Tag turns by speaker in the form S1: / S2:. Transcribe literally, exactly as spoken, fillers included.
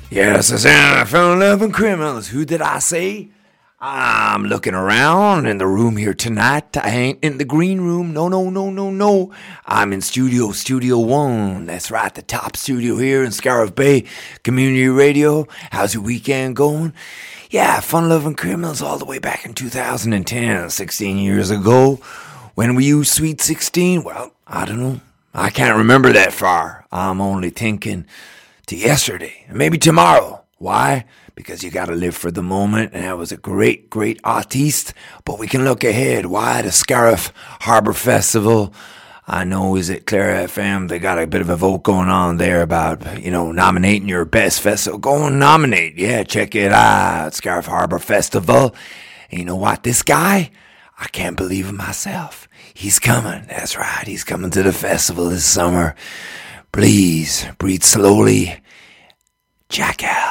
S1: Yes, I said I fell in love with criminals. Who did I say? I'm looking around in the room here tonight. I ain't in the green room. No, no, no, no, no. I'm in Studio, Studio One. That's right, the top studio here in Scariff Bay Community Radio. How's your weekend going? Yeah, Fun Loving Criminals all the way back in two thousand ten, sixteen years ago. When were you Sweet sixteen? Well, I don't know. I can't remember that far. I'm only thinking to yesterday, maybe tomorrow. Why? Because you gotta live for the moment, and that was a great, great artiste. But we can look ahead. Why? The Scariff Harbor Festival. I know, is it Claire F M? They got a bit of a vote going on there about, you know, nominating your best festival. Go and nominate. Yeah, check it out. Scariff Harbor Festival. And you know what? This guy, I can't believe it myself. He's coming. That's right. He's coming to the festival this summer. Please breathe slowly. Jackass.